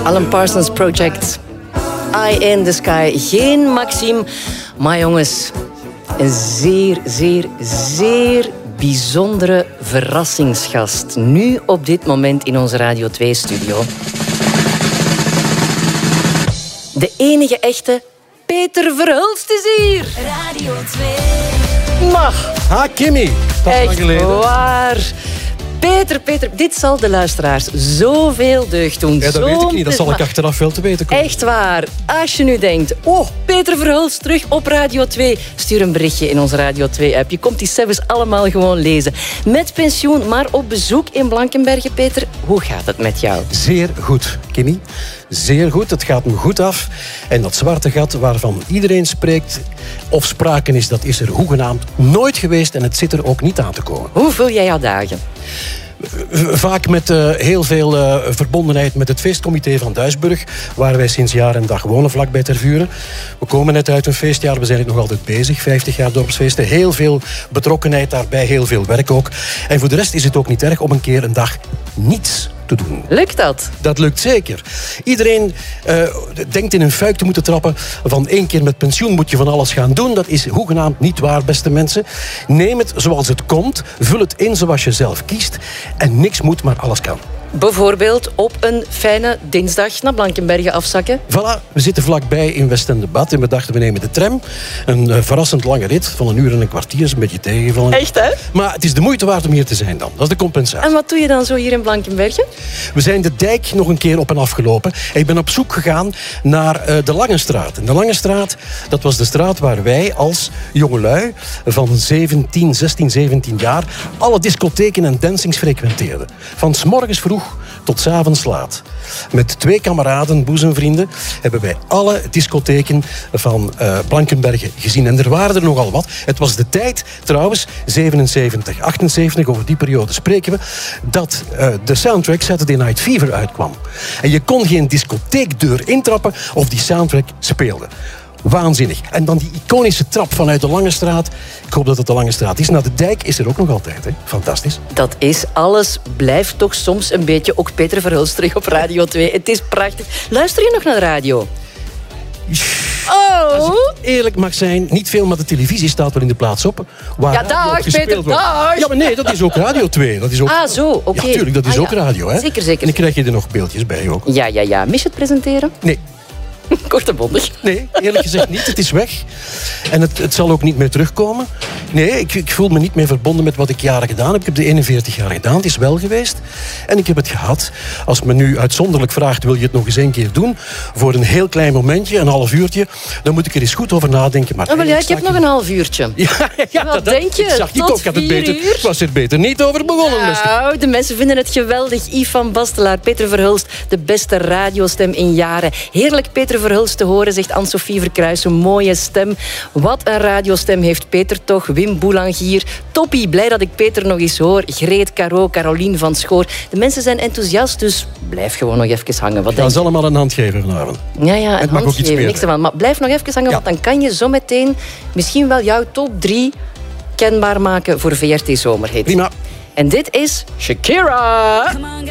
Alan Parsons Project. Eye in the Sky. Geen Maxime, maar jongens, een zeer, zeer, zeer bijzondere verrassingsgast. Nu op dit moment in onze Radio 2-studio. De enige echte Peter Verhulst is hier. Radio 2. Mag. Ha, Kimmy. Dat is lang Echt geleden. waar. Peter, dit zal de luisteraars zoveel deugd doen. Ja, dat weet ik niet. Dat zal ik achteraf wel te weten komen. Echt waar. Als je nu denkt, oh, Peter Verhulst terug op Radio 2. Stuur een berichtje in onze Radio 2-app. Je komt die cijfers allemaal gewoon lezen. Met pensioen, maar op bezoek in Blankenberge. Peter, hoe gaat het met jou? Zeer goed, Kimmy. Zeer goed. Het gaat me goed af. En dat zwarte gat waarvan iedereen spreekt of sprake is, dat is er hoegenaamd nooit geweest. En het zit er ook niet aan te komen. Hoe vul jij jouw dagen? Vaak met heel veel verbondenheid met het feestcomité van Duisburg, waar wij sinds jaar en dag wonen, vlakbij Tervuren. We komen net uit een feestjaar, we zijn nog altijd bezig, 50 jaar dorpsfeesten. Heel veel betrokkenheid daarbij, heel veel werk ook. En voor de rest is het ook niet erg om een keer een dag niets te doen. Lukt dat? Dat lukt zeker. Iedereen denkt in een fuik te moeten trappen van 1 keer met pensioen moet je van alles gaan doen. Dat is hoegenaamd niet waar, beste mensen. Neem het zoals het komt. Vul het in zoals je zelf kiest. En niks moet, maar alles kan. Bijvoorbeeld op een fijne dinsdag naar Blankenberge afzakken. Voilà, we zitten vlakbij in Westende-Bad en we dachten we nemen de tram. Een verrassend lange rit van 1 uur en een kwartier, is een beetje tegengevallen. Echt, hè? Maar het is de moeite waard om hier te zijn dan. Dat is de compensatie. En wat doe je dan zo hier in Blankenberge? We zijn de dijk nog een keer op en af gelopen. Ik ben op zoek gegaan naar de Langestraat. En de Langestraat, dat was de straat waar wij als jongelui van 16, 17 jaar alle discotheken en dancings frequenteerden. Van 's morgens vroeg tot 's avonds laat. Met 2 kameraden, boezemvrienden, hebben wij alle discotheken van Blankenberge gezien. En er waren er nogal wat. Het was de tijd, trouwens, 77, 78, over die periode spreken we, dat de soundtrack Saturday Night Fever uitkwam. En je kon geen discotheekdeur intrappen of die soundtrack speelde. Waanzinnig. En dan die iconische trap vanuit de Langestraat. Ik hoop dat het de Langestraat is. Nou, de dijk is er ook nog altijd. Hè? Fantastisch. Dat is alles. Blijft toch soms een beetje ook Peter Verhulst terug op Radio 2. Het is prachtig. Luister je nog naar de radio? Als ik eerlijk mag zijn, niet veel, maar de televisie staat wel in de plaats op. Waar Ja, dag, gespeeld Peter, wordt. dag. Ja, maar nee, dat is ook Radio 2. Dat is ook... Ah, zo, oké. Ja, tuurlijk, dat is ook radio. Hè? Zeker. En dan krijg je er nog beeldjes bij ook. Ja. Mis je het presenteren? Nee. Kort en bondig. Nee, eerlijk gezegd niet. Het is weg. En het zal ook niet meer terugkomen. Nee, ik voel me niet meer verbonden met wat ik jaren gedaan heb. Ik heb de 41 jaar gedaan. Het is wel geweest. En ik heb het gehad. Als men nu uitzonderlijk vraagt, wil je het nog eens 1 keer doen? Voor een heel klein momentje, een half uurtje. Dan moet ik er eens goed over nadenken. Maar Ik heb nog een half uurtje. Ja, Wat denk je? Ik zag niet Tot ook. Ik had het 4 beter. uur? Ik was er beter niet over begonnen. Nou, de mensen vinden het geweldig. Yves van Bastelaar, Peter Verhulst, de beste radiostem in jaren. Heerlijk Peter Verhulst te horen, zegt Anne-Sophie Verkruijs. Een mooie stem. Wat een radiostem heeft Peter toch. Wim Boulangier. Toppie, blij dat ik Peter nog eens hoor. Greet, Caro, Carolien van Schoor. De mensen zijn enthousiast, dus blijf gewoon nog even hangen. Wat Gaan denk ze je? allemaal een hand geven vanavond. Ja, Het een mag ook hand iets geven, meer niks ervan. Maar blijf nog even hangen, Ja. want dan kan je zo meteen misschien wel jouw top 3 kenbaar maken voor VRT Zomerhit. Prima. En dit is Shakira. Come on,